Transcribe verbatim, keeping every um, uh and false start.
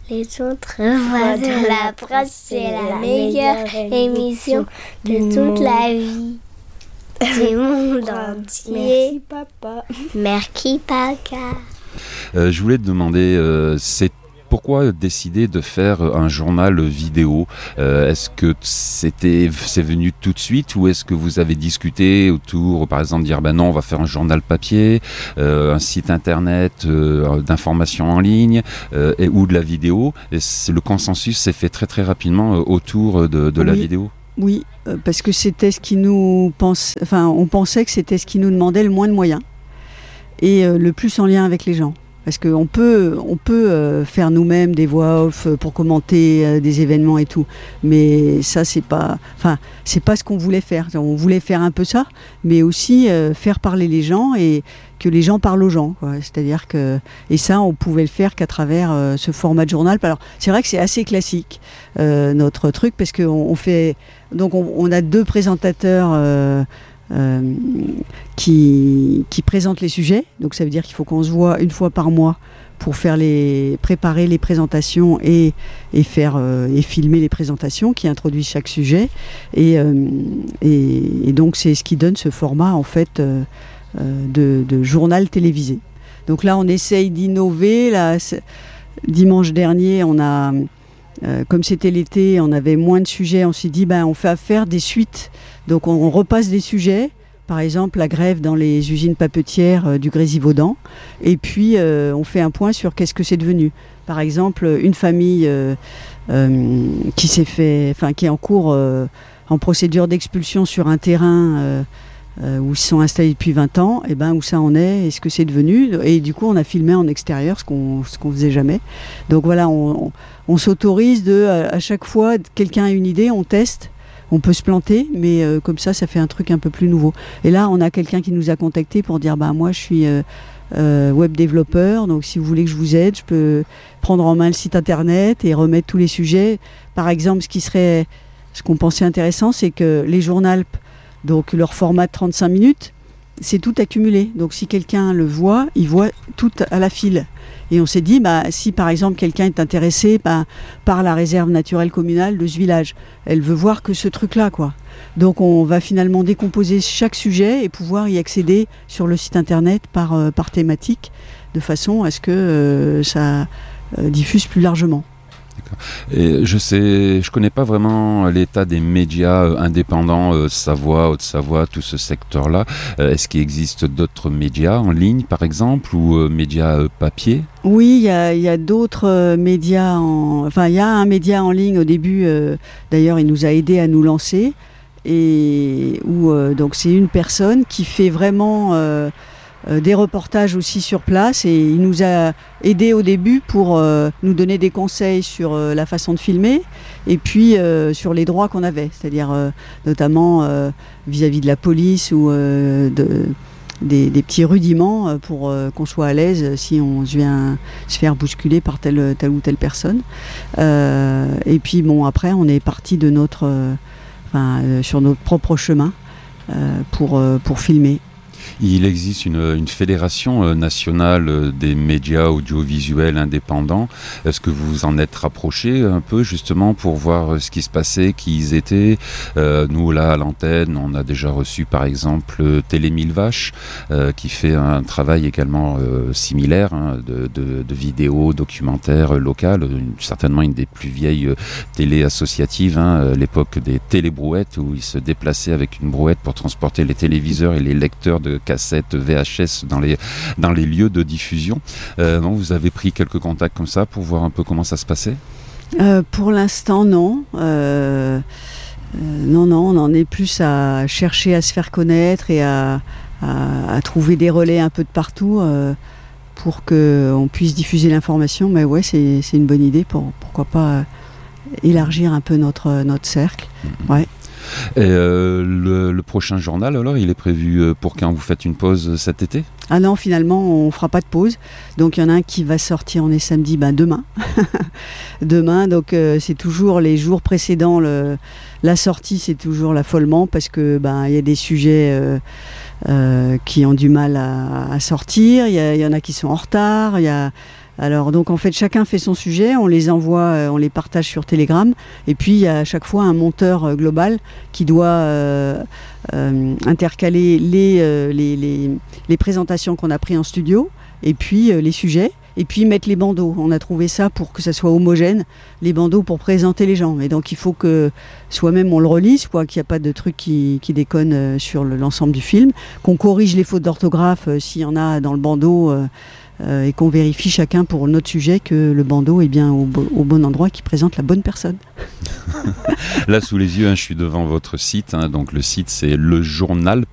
Les autres voix de la presse, c'est la meilleure émission de toute la vie. Du monde entier. Merci papa. Merci papa. Euh, je voulais te demander, euh, c'est pourquoi décider de faire un journal vidéo ? euh, Est-ce que c'était, c'est venu tout de suite ou est-ce que vous avez discuté autour, par exemple, dire ben non, on va faire un journal papier, euh, un site internet euh, d'information en ligne euh, et, ou de la vidéo ? Et le consensus s'est fait très très rapidement euh, autour de, de la Oui. vidéo. Oui, euh, parce que c'était ce qui nous pense, enfin, on pensait que c'était ce qui nous demandait le moins de moyens et euh, le plus en lien avec les gens. Parce qu'on peut, on peut euh, faire nous-mêmes des voix off pour commenter euh, des événements et tout, mais ça c'est pas, enfin c'est pas ce qu'on voulait faire. On voulait faire un peu ça, mais aussi euh, faire parler les gens et que les gens parlent aux gens, quoi. C'est-à-dire que et ça on pouvait le faire qu'à travers euh, ce format de journal. Alors c'est vrai que c'est assez classique euh, notre truc parce qu'on on fait donc on, on a deux présentateurs. Euh, Euh, qui, qui présente les sujets, donc ça veut dire qu'il faut qu'on se voit une fois par mois pour faire les, préparer les présentations et, et, faire, euh, et filmer les présentations qui introduisent chaque sujet et, euh, et, et donc c'est ce qui donne ce format en fait euh, de, de journal télévisé. Donc là on essaye d'innover. Là, dimanche dernier on a Euh, comme c'était l'été, on avait moins de sujets, on s'est dit ben, on fait affaire des suites. Donc on, on repasse des sujets, par exemple la grève dans les usines papetières euh, du Grésivaudan, et puis euh, on fait un point sur qu'est-ce que c'est devenu. Par exemple, une famille euh, euh, qui s'est fait, enfin qui est en cours, euh, en procédure d'expulsion sur un terrain euh, euh, où ils se sont installés depuis vingt ans, et ben où ça en est, et ce que c'est devenu. Et du coup, on a filmé en extérieur, ce qu'on ce qu'on faisait jamais. Donc voilà, on, on, on s'autorise de, à, à chaque fois, quelqu'un a une idée, on teste. On peut se planter, mais euh, comme ça, ça fait un truc un peu plus nouveau. Et là, on a quelqu'un qui nous a contacté pour dire bah, « moi, je suis euh, euh, web développeur, donc si vous voulez que je vous aide, je peux prendre en main le site internet et remettre tous les sujets. » Par exemple, ce qui serait, ce qu'on pensait intéressant, c'est que les journaux, donc leur format de trente-cinq minutes, c'est tout accumulé. Donc si quelqu'un le voit, il voit tout à la file. Et on s'est dit, bah, si par exemple quelqu'un est intéressé bah, par la réserve naturelle communale de ce village, elle veut voir que ce truc-là, quoi. Donc on va finalement décomposer chaque sujet et pouvoir y accéder sur le site internet par, euh, par thématique, de façon à ce que euh, ça euh, diffuse plus largement. Et je sais, je connais pas vraiment l'état des médias euh, indépendants, euh, Savoie, Haute-Savoie, tout ce secteur-là. Euh, est-ce qu'il existe d'autres médias en ligne, par exemple, ou euh, médias euh, papier ? Oui, il y a, y a d'autres euh, médias. En... Enfin, il y a un média en ligne au début. Euh, d'ailleurs, il nous a aidés à nous lancer. Et où euh, donc c'est une personne qui fait vraiment euh, euh, des reportages aussi sur place, et il nous a aidés au début pour euh, nous donner des conseils sur euh, la façon de filmer et puis euh, sur les droits qu'on avait, c'est-à-dire euh, notamment euh, vis-à-vis de la police ou euh, de, des, des petits rudiments pour euh, qu'on soit à l'aise si on vient se faire bousculer par telle, telle ou telle personne. Euh, et puis bon, après on est parti de notre, euh, enfin, euh, sur notre propre chemin euh, pour, euh, pour filmer. Il existe une, une fédération nationale des médias audiovisuels indépendants. Est-ce que vous vous en êtes rapproché un peu justement pour voir ce qui se passait, qui ils étaient ? euh, Nous là à l'antenne, on a déjà reçu par exemple Télé Mille Vaches euh, qui fait un travail également euh, similaire hein, de, de, de vidéos, documentaires locales, une, certainement une des plus vieilles télé associatives, hein, l'époque des télébrouettes où ils se déplaçaient avec une brouette pour transporter les téléviseurs et les lecteurs de cassettes V H S dans les, dans les lieux de diffusion. Euh, non, vous avez pris quelques contacts comme ça pour voir un peu comment ça se passait ? euh, Pour l'instant, non. Euh, euh, non, non, on en est plus à chercher à se faire connaître et à, à, à trouver des relais un peu de partout euh, pour qu'on puisse diffuser l'information. Mais ouais, c'est, c'est une bonne idée. Pour, pourquoi pas euh, élargir un peu notre, notre cercle. Mm-hmm. Ouais. Et euh, le, le prochain journal, alors, il est prévu pour quand ? Vous faites une pause cet été ? Ah non, finalement, on ne fera pas de pause. Donc, il y en a un qui va sortir, on est samedi, ben demain. demain, donc euh, c'est toujours les jours précédents. Le, la sortie, c'est toujours l'affolement parce que ben, y a des sujets euh, euh, qui ont du mal à, à sortir. Il y, y en a qui sont en retard. Il y a... Alors donc en fait chacun fait son sujet, on les envoie, euh, on les partage sur Telegram, et puis il y a à chaque fois un monteur euh, global qui doit euh, euh, intercaler les, euh, les, les, les présentations qu'on a prises en studio, et puis euh, les sujets, et puis mettre les bandeaux. On a trouvé ça pour que ça soit homogène, les bandeaux pour présenter les gens. Et donc il faut que soi-même on le relise, quoi, qu'il n'y a pas de trucs qui, qui déconnent euh, sur le, l'ensemble du film, qu'on corrige les fautes d'orthographe euh, s'il y en a dans le bandeau, euh, euh, et qu'on vérifie chacun pour notre sujet que le bandeau est bien au, bo- au bon endroit, qui présente la bonne personne. Là, sous les yeux, hein, je suis devant votre site. Hein, donc le site, c'est le journal